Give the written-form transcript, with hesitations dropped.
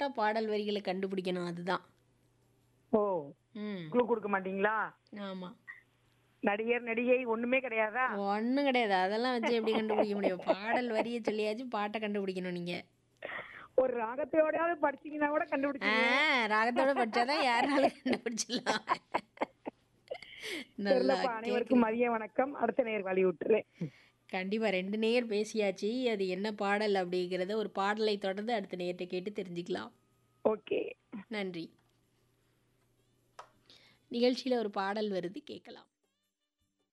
கரெக்டா பாடல் வரிகளை கண்டுபிடிக்கணும் அதுதான். ஓ, ம். க்ளூ கொடுக்க மாட்டீங்களா? ஆமா. நடிகர், நடிகை ஒண்ணுமே கிடையாதா? ஒண்ணும் கிடையாது. அதெல்லாம் வச்சு எப்படி கண்டுபிடிக்க முடியும்? பாடல் வரிய சொல்லியாச்சு, பாட்ட கண்டுபிடிக்கணும் நீங்க. ஒரு ராகத்தோடயாவது படிச்சீங்கன்னா கூட ஆ கண்டுபிடிச்சிருவேன். ராகத்தோட படிச்சாதான் யாருனாலும் கண்டுபிடிச்சிடலாம். நல்லா தெரியலப்பா. அனைவருக்கும் கேக்குது. மதிய வணக்கம். அடுத்த நேர் வழி விட்டுறேன். கண்டிப்பா 2 நேயர் பேசியாச்சு. அது என்ன பாடல் அப்படிங்கிறத ஒரு பாடலை தொடர்ந்து அடுத்த நேயர்ட்ட கேட்டு தெரிஞ்சுக்கலாம். ஓகே. நன்றி. நிகழ்ச்சியில ஒரு பாடல் வருது கேட்கலாம்.